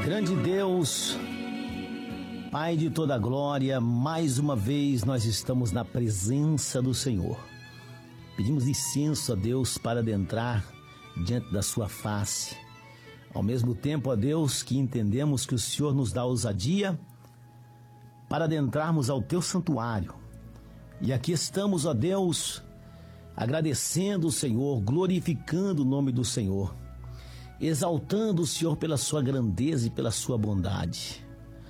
Grande Deus, Pai de toda glória, mais uma vez nós estamos na presença do Senhor. Pedimos licença, ó Deus, para adentrar diante da sua face. Ao mesmo tempo, ó Deus, que entendemos que o Senhor nos dá ousadia para adentrarmos ao teu santuário. E aqui estamos, ó Deus, agradecendo o Senhor, glorificando o nome do Senhor, exaltando o Senhor pela sua grandeza e pela sua bondade.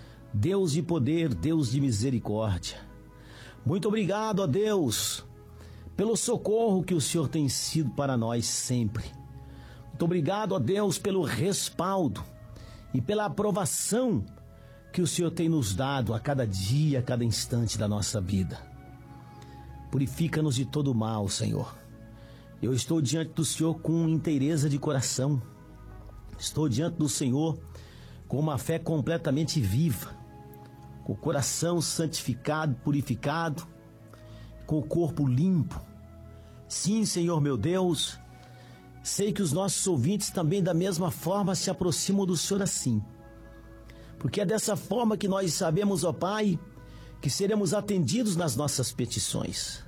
Deus de poder, Deus de misericórdia. Muito obrigado, ó Deus, pelo socorro que o Senhor tem sido para nós sempre. Muito obrigado, ó Deus, pelo respaldo e pela aprovação que o Senhor tem nos dado a cada dia, a cada instante da nossa vida. Purifica-nos de todo mal, Senhor. Eu estou diante do Senhor com inteireza de coração. Estou diante do Senhor com uma fé completamente viva, com o coração santificado, purificado, com o corpo limpo. Sim, Senhor meu Deus, sei que os nossos ouvintes também da mesma forma se aproximam do Senhor assim, porque é dessa forma que nós sabemos, ó Pai, que seremos atendidos nas nossas petições.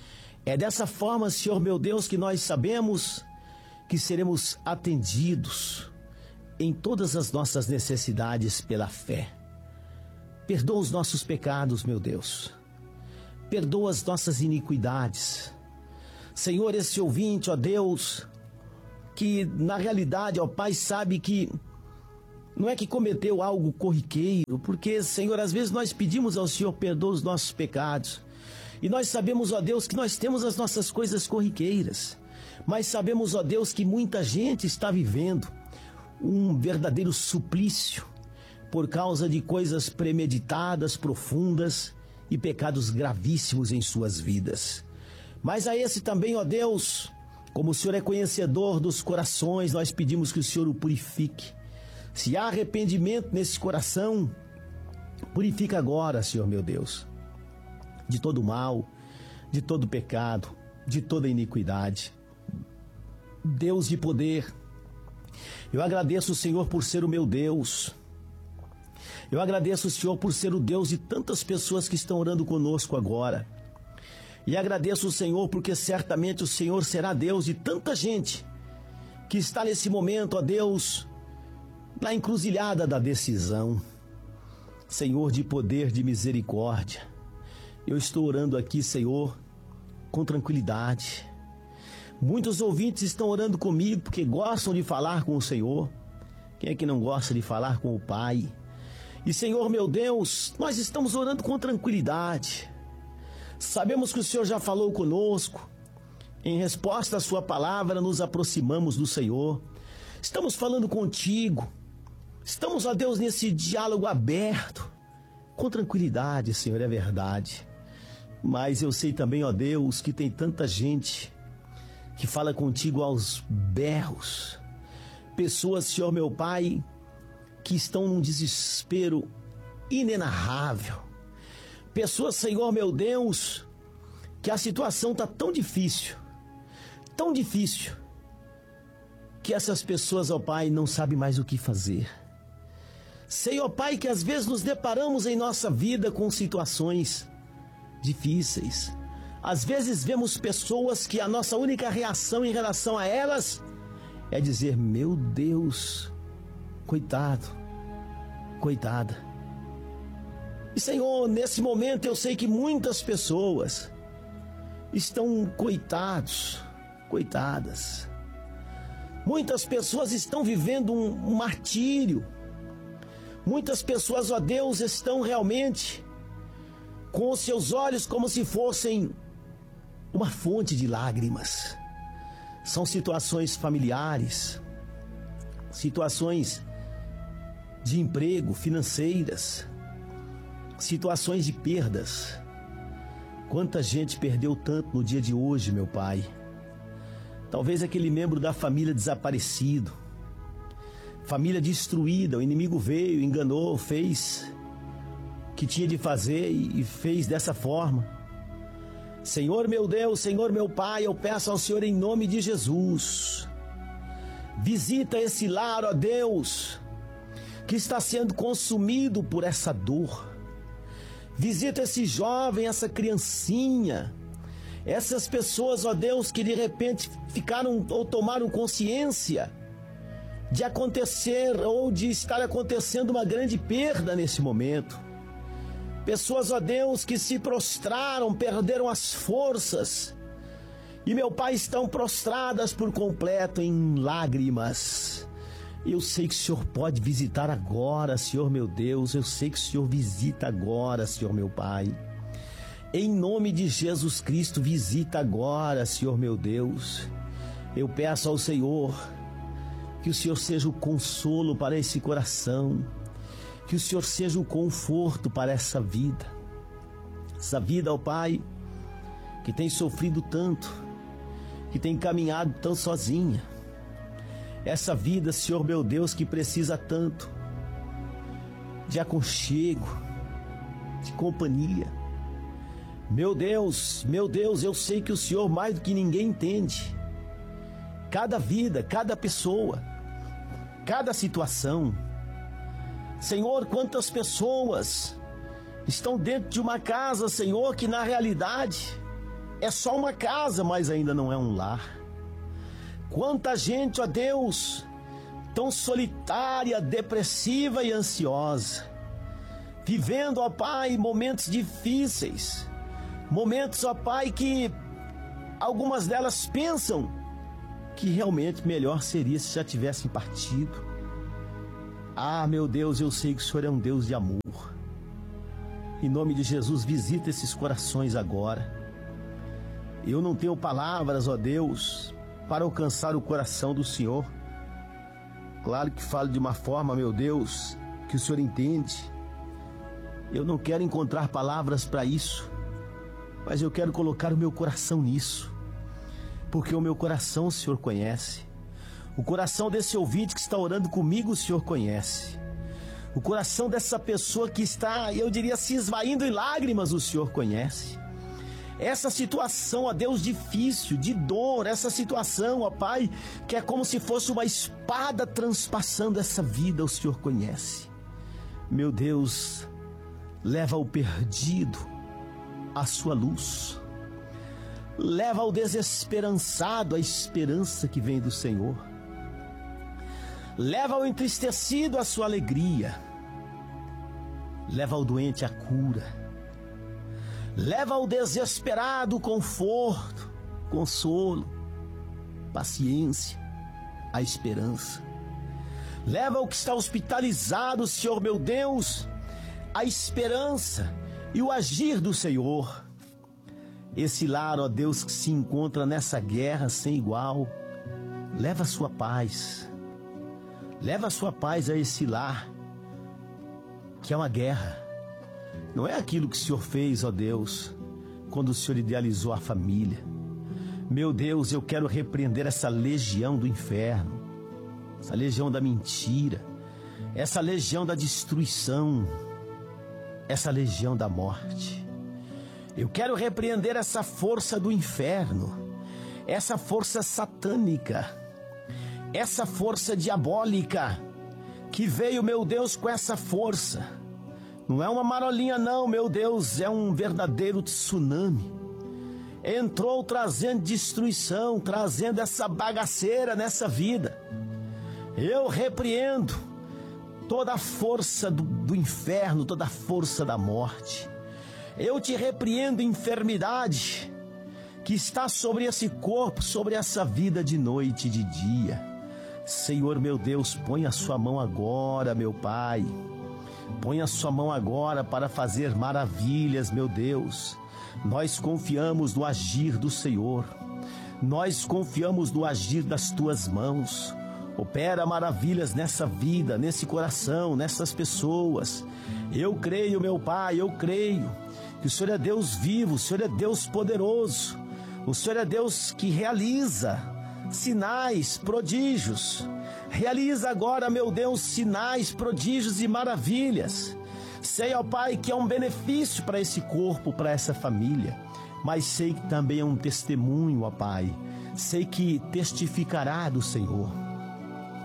É dessa forma, Senhor meu Deus, que nós sabemos que seremos atendidos em todas as nossas necessidades pela fé. Perdoa os nossos pecados, meu Deus. Perdoa as nossas iniquidades. Senhor, esse ouvinte, ó Deus, que na realidade, ó Pai, sabe que não é que cometeu algo corriqueiro, porque, Senhor, às vezes nós pedimos ao Senhor, perdoa os nossos pecados. E nós sabemos, ó Deus, que nós temos as nossas coisas corriqueiras. Mas sabemos, ó Deus, que muita gente está vivendo um verdadeiro suplício por causa de coisas premeditadas, profundas e pecados gravíssimos em suas vidas. Mas a esse também, ó Deus, como o Senhor é conhecedor dos corações, nós pedimos que o Senhor o purifique. Se há arrependimento nesse coração, purifica agora, Senhor meu Deus, de todo mal, de todo pecado, de toda iniquidade. Deus de poder, eu agradeço o Senhor por ser o meu Deus. Eu agradeço o Senhor por ser o Deus de tantas pessoas que estão orando conosco agora. E agradeço o Senhor porque certamente o Senhor será Deus de tanta gente que está nesse momento, ó Deus, na encruzilhada da decisão. Senhor de poder, de misericórdia, eu estou orando aqui, Senhor, com tranquilidade. Muitos ouvintes estão orando comigo porque gostam de falar com o Senhor. Quem é que não gosta de falar com o Pai? E, Senhor meu Deus, nós estamos orando com tranquilidade. Sabemos que o Senhor já falou conosco. Em resposta à sua palavra, nos aproximamos do Senhor. Estamos falando contigo. Estamos, ó Deus, nesse diálogo aberto. Com tranquilidade, Senhor, é verdade. Mas eu sei também, ó Deus, que tem tanta gente que fala contigo aos berros. Pessoas, Senhor meu Pai, que estão num desespero inenarrável. Pessoas, Senhor meu Deus, que a situação está tão difícil, que essas pessoas, ó Pai, não sabem mais o que fazer. Sei, ó Pai, que às vezes nos deparamos em nossa vida com situações difíceis. Às vezes vemos pessoas que a nossa única reação em relação a elas é dizer: meu Deus, coitado, coitada. E Senhor, nesse momento eu sei que muitas pessoas estão coitados, coitadas. Muitas pessoas estão vivendo um martírio. Muitas pessoas, ó Deus, estão realmente com os seus olhos como se fossem uma fonte de lágrimas. São situações familiares, situações de emprego, financeiras, situações de perdas. Quanta gente perdeu tanto no dia de hoje, meu Pai. Talvez aquele membro da família desaparecido, família destruída, o inimigo veio, enganou, fez o que tinha de fazer e fez dessa forma. Senhor meu Deus, Senhor meu Pai, eu peço ao Senhor em nome de Jesus, visita esse lar, ó Deus, que está sendo consumido por essa dor. Visita esse jovem, essa criancinha, essas pessoas, ó Deus, que de repente ficaram ou tomaram consciência de acontecer ou de estar acontecendo uma grande perda nesse momento. Pessoas, ó Deus, que se prostraram, perderam as forças e, meu Pai, estão prostradas por completo em lágrimas. Eu sei que o Senhor pode visitar agora, Senhor meu Deus. Eu sei que o Senhor visita agora, Senhor meu Pai. Em nome de Jesus Cristo, visita agora, Senhor meu Deus. Eu peço ao Senhor que o Senhor seja o consolo para esse coração, que o Senhor seja o conforto para essa vida, ó Pai, que tem sofrido tanto, que tem caminhado tão sozinha. Essa vida, Senhor meu Deus, que precisa tanto de aconchego, de companhia. Meu Deus, eu sei que o Senhor mais do que ninguém entende cada vida, cada pessoa, cada situação. Senhor, quantas pessoas estão dentro de uma casa, Senhor, que na realidade é só uma casa, mas ainda não é um lar. Quanta gente, ó Deus, tão solitária, depressiva e ansiosa, vivendo, ó Pai, momentos difíceis, momentos, ó Pai, que algumas delas pensam que realmente melhor seria se já tivessem partido. Ah, meu Deus, eu sei que o Senhor é um Deus de amor. Em nome de Jesus, visita esses corações agora. Eu não tenho palavras, ó Deus, para alcançar o coração do Senhor. Claro que falo de uma forma, meu Deus, que o Senhor entende. Eu não quero encontrar palavras para isso, mas eu quero colocar o meu coração nisso, porque o meu coração o Senhor conhece. O coração desse ouvinte que está orando comigo, o Senhor conhece. O coração dessa pessoa que está, eu diria, se esvaindo em lágrimas, o Senhor conhece. Essa situação, ó Deus, difícil, de dor, essa situação, ó Pai, que é como se fosse uma espada transpassando essa vida, o Senhor conhece. Meu Deus, leva ao perdido a sua luz. Leva ao desesperançado a esperança que vem do Senhor. Leva ao entristecido a sua alegria. Leva ao doente a cura. Leva ao desesperado conforto, consolo, paciência, a esperança. Leva ao que está hospitalizado, Senhor meu Deus, a esperança e o agir do Senhor. Esse lar, ó Deus, que se encontra nessa guerra sem igual, leva a sua paz. Leva a sua paz a esse lar, que é uma guerra. Não é aquilo que o Senhor fez, ó Deus, quando o Senhor idealizou a família. Meu Deus, eu quero repreender essa legião do inferno, essa legião da mentira, essa legião da destruição, essa legião da morte. Eu quero repreender essa força do inferno, essa força satânica, essa força diabólica que veio, meu Deus, com essa força. Não é uma marolinha não, meu Deus, é um verdadeiro tsunami. Entrou trazendo destruição, trazendo essa bagaceira nessa vida. Eu repreendo toda a força do inferno, toda a força da morte. Eu te repreendo, enfermidade que está sobre esse corpo, sobre essa vida de noite e de dia. Senhor meu Deus, põe a sua mão agora, meu Pai. Põe a sua mão agora para fazer maravilhas, meu Deus. Nós confiamos no agir do Senhor. Nós confiamos no agir das tuas mãos. Opera maravilhas nessa vida, nesse coração, nessas pessoas. Eu creio, meu Pai, eu creio que o Senhor é Deus vivo, o Senhor é Deus poderoso. O Senhor é Deus que realiza sinais, prodígios. Realiza agora, meu Deus, sinais, prodígios e maravilhas. Sei, ó Pai, que é um benefício para esse corpo, para essa família, mas sei que também é um testemunho, ó Pai. Sei que testificará do Senhor.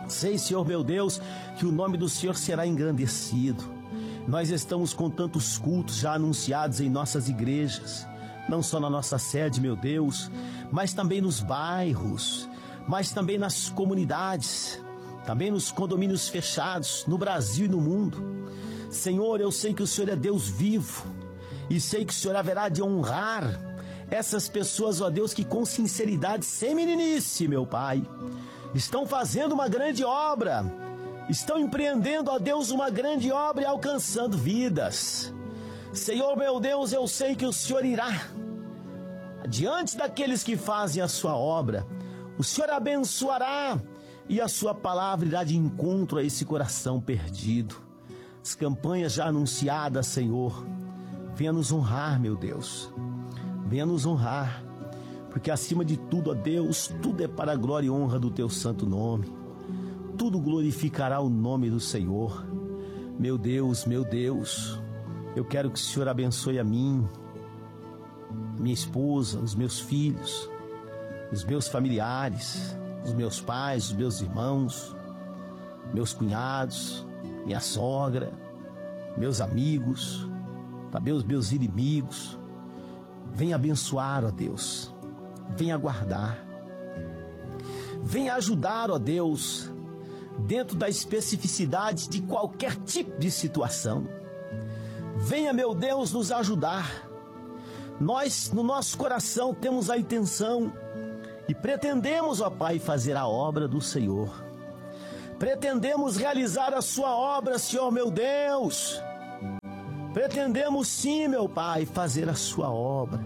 Sei, Senhor meu Deus, que o nome do Senhor será engrandecido. Nós estamos com tantos cultos já anunciados em nossas igrejas, não só na nossa sede, meu Deus, mas também nos bairros, mas também nas comunidades, também nos condomínios fechados, no Brasil e no mundo. Senhor, eu sei que o Senhor é Deus vivo e sei que o Senhor haverá de honrar essas pessoas, ó Deus, que com sinceridade, sem meninice, meu Pai, estão fazendo uma grande obra, estão empreendendo, ó Deus, uma grande obra e alcançando vidas. Senhor, meu Deus, eu sei que o Senhor irá diante daqueles que fazem a sua obra. O Senhor abençoará e a sua palavra irá de encontro a esse coração perdido. As campanhas já anunciadas, Senhor, venha nos honrar, meu Deus. Venha nos honrar, porque acima de tudo, ó Deus, tudo é para a glória e honra do teu santo nome. Tudo glorificará o nome do Senhor. Meu Deus, eu quero que o Senhor abençoe a mim, minha esposa, os meus filhos, os meus familiares, os meus pais, os meus irmãos, meus cunhados, minha sogra, meus amigos, também os meus inimigos. Venha abençoar, ó Deus, venha guardar, venha ajudar, ó Deus, dentro da especificidade de qualquer tipo de situação. Venha, meu Deus, nos ajudar. Nós, no nosso coração, temos a intenção e pretendemos, ó Pai, fazer a obra do Senhor. Pretendemos realizar a sua obra, Senhor meu Deus. Pretendemos sim, meu Pai, fazer a sua obra,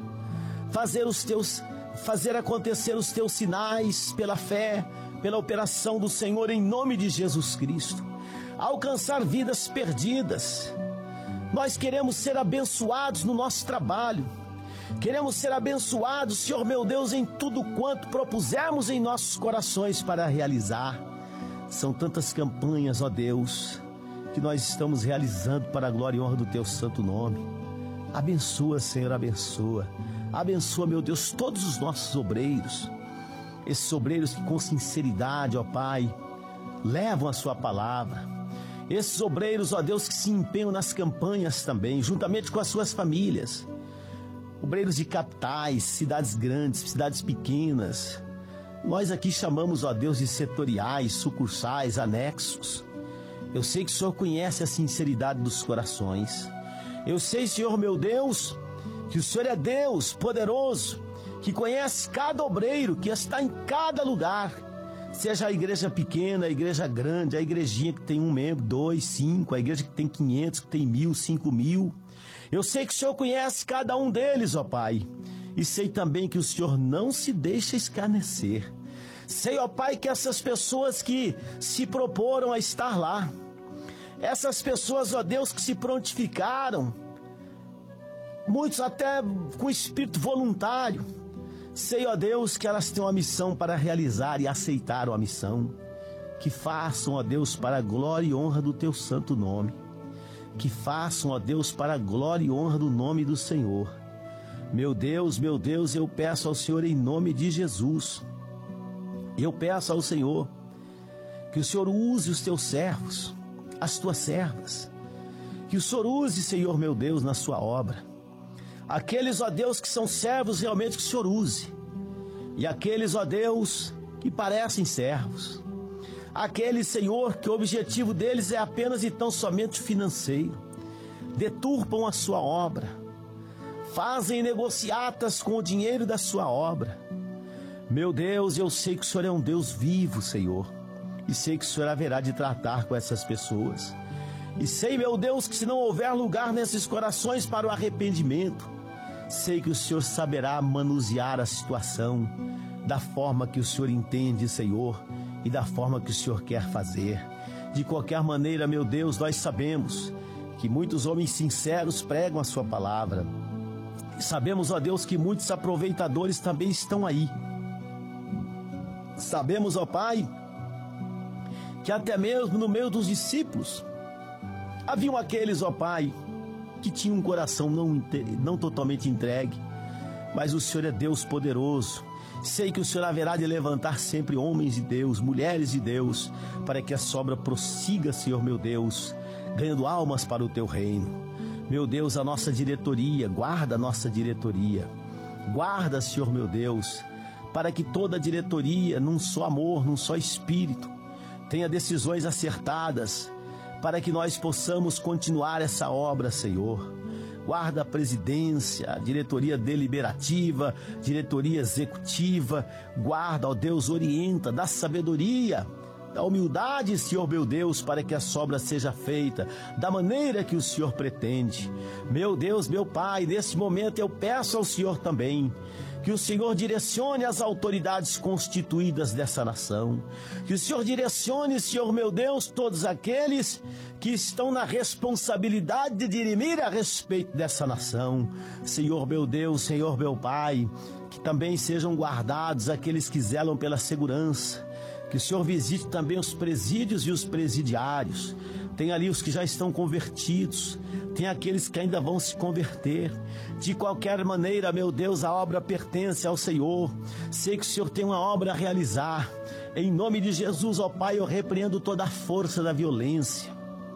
fazer acontecer os teus sinais pela fé, pela operação do Senhor em nome de Jesus Cristo. Alcançar vidas perdidas. Nós queremos ser abençoados no nosso trabalho. Queremos ser abençoados, Senhor meu Deus, em tudo quanto propusermos em nossos corações para realizar. São tantas campanhas, ó Deus, que nós estamos realizando para a glória e honra do teu santo nome. Abençoa, Senhor, abençoa. Abençoa, meu Deus, todos os nossos obreiros. Esses obreiros que com sinceridade, ó Pai, levam a sua palavra. Esses obreiros, ó Deus, que se empenham nas campanhas também, juntamente com as suas famílias. Obreiros de capitais, cidades grandes, cidades pequenas. Nós aqui chamamos, ó Deus, de setoriais, sucursais, anexos. Eu sei que o Senhor conhece a sinceridade dos corações. Eu sei, Senhor meu Deus, que o Senhor é Deus poderoso, que conhece cada obreiro que está em cada lugar. Seja a igreja pequena, a igreja grande, a igrejinha que tem 1 membro, 2, 5, a igreja que tem 500, que tem 1.000, 5.000. Eu sei que o Senhor conhece cada um deles, ó Pai. E sei também que o Senhor não se deixa escarnecer. Sei, ó Pai, que essas pessoas que se proporam a estar lá, essas pessoas, ó Deus, que se prontificaram, muitos até com espírito voluntário, sei, ó Deus, que elas têm uma missão para realizar e aceitaram a missão. Que façam, ó Deus, para a glória e honra do teu santo nome. Que façam, ó Deus, para a glória e honra do nome do Senhor. Meu Deus, eu peço ao Senhor em nome de Jesus. Eu peço ao Senhor que o Senhor use os teus servos, as tuas servas. Que o Senhor use, Senhor meu Deus, na sua obra. Aqueles, ó Deus, que são servos realmente que o Senhor use. E aqueles, ó Deus, que parecem servos. Aqueles, Senhor, que o objetivo deles é apenas e tão somente financeiro. Deturpam a sua obra. Fazem negociatas com o dinheiro da sua obra. Meu Deus, eu sei que o Senhor é um Deus vivo, Senhor. E sei que o Senhor haverá de tratar com essas pessoas. E sei, meu Deus, que se não houver lugar nesses corações para o arrependimento, sei que o Senhor saberá manusear a situação da forma que o Senhor entende, Senhor, e da forma que o Senhor quer fazer. De qualquer maneira, meu Deus, nós sabemos que muitos homens sinceros pregam a sua palavra. E sabemos, ó Deus, que muitos aproveitadores também estão aí. Sabemos, ó Pai, que até mesmo no meio dos discípulos haviam aqueles, ó Pai, que tinham um coração não totalmente entregue. Mas o Senhor é Deus poderoso Sei que o Senhor haverá de levantar sempre homens de Deus, mulheres de Deus, para que a obra prossiga, Senhor meu Deus, ganhando almas para o teu reino. Meu Deus, a nossa diretoria, guarda a nossa diretoria. Guarda, Senhor meu Deus, para que toda a diretoria, num só amor, num só espírito, tenha decisões acertadas, para que nós possamos continuar essa obra, Senhor. Guarda a presidência, a diretoria deliberativa, diretoria executiva. Guarda, ó Deus, orienta, dá sabedoria, dá humildade, Senhor meu Deus, para que a obra seja feita da maneira que o Senhor pretende. Meu Deus, meu Pai, nesse momento eu peço ao Senhor também que o Senhor direcione as autoridades constituídas dessa nação. Que o Senhor direcione, Senhor meu Deus, todos aqueles que estão na responsabilidade de dirimir a respeito dessa nação. Senhor meu Deus, Senhor meu Pai, que também sejam guardados aqueles que zelam pela segurança. Que o Senhor visite também os presídios e os presidiários. Tem ali os que já estão convertidos, tem aqueles que ainda vão se converter. De qualquer maneira, meu Deus, a obra pertence ao Senhor. Sei que o Senhor tem uma obra a realizar. Em nome de Jesus, ó Pai, eu repreendo toda a força da violência.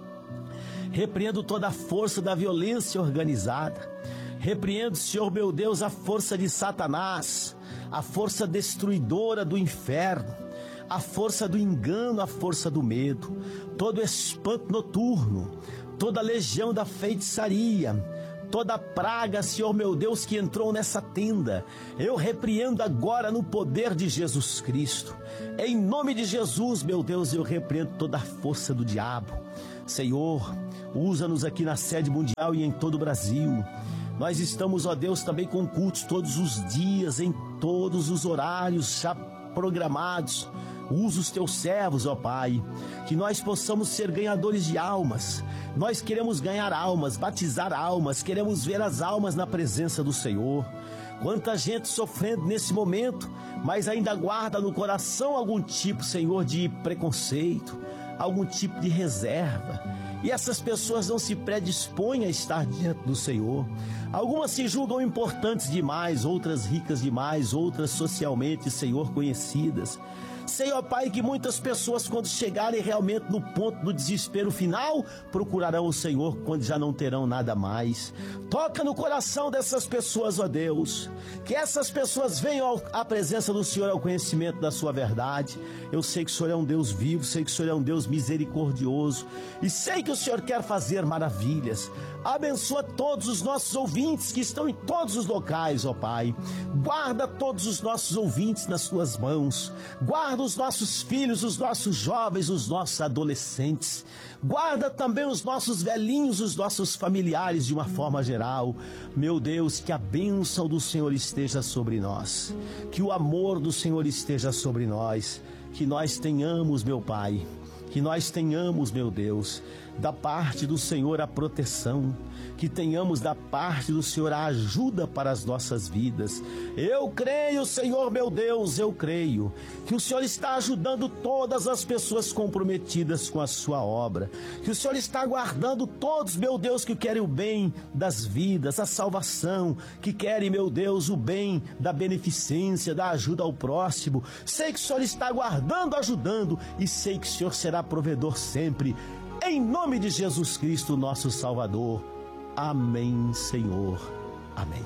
Repreendo toda a força da violência organizada. Repreendo, Senhor meu Deus, a força de Satanás, a força destruidora do inferno, a força do engano, a força do medo, todo espanto noturno, toda legião da feitiçaria, toda praga, Senhor meu Deus, que entrou nessa tenda, eu repreendo agora no poder de Jesus Cristo. Em nome de Jesus, meu Deus, eu repreendo toda a força do diabo. Senhor, usa-nos aqui na sede mundial e em todo o Brasil. Nós estamos, ó Deus, também com cultos todos os dias, em todos os horários já programados. Usa os teus servos, ó Pai, que nós possamos ser ganhadores de almas. Nós queremos ganhar almas, batizar almas, queremos ver as almas na presença do Senhor. Quanta gente sofrendo nesse momento, mas ainda guarda no coração algum tipo, Senhor, de preconceito, algum tipo de reserva. E essas pessoas não se predispõem a estar diante do Senhor. Algumas se julgam importantes demais, outras ricas demais, outras socialmente, Senhor, conhecidas. Sei, ó Pai, que muitas pessoas, quando chegarem realmente no ponto do desespero final, procurarão o Senhor quando já não terão nada mais. Toca no coração dessas pessoas, ó Deus, que essas pessoas venham à presença do Senhor, ao conhecimento da sua verdade. Eu sei que o Senhor é um Deus vivo, sei que o Senhor é um Deus misericordioso e sei que o Senhor quer fazer maravilhas. Abençoa todos os nossos ouvintes que estão em todos os locais, ó Pai. Guarda todos os nossos ouvintes nas tuas mãos. Guarda os nossos filhos, os nossos jovens, os nossos adolescentes. Guarda também os nossos velhinhos, os nossos familiares de uma forma geral. Meu Deus, que a bênção do Senhor esteja sobre nós. Que o amor do Senhor esteja sobre nós. Que nós tenhamos, meu Pai, que nós tenhamos, meu Deus, da parte do Senhor a proteção, que tenhamos da parte do Senhor a ajuda para as nossas vidas. Eu creio, Senhor meu Deus, eu creio que o Senhor está ajudando todas as pessoas comprometidas com a sua obra, que o Senhor está guardando todos, meu Deus, que querem o bem das vidas, a salvação, que querem, meu Deus, o bem da beneficência, da ajuda ao próximo. Sei que o Senhor está guardando, ajudando, e sei que o Senhor será provedor sempre. Em nome de Jesus Cristo, nosso Salvador. Amém, Senhor. Amém.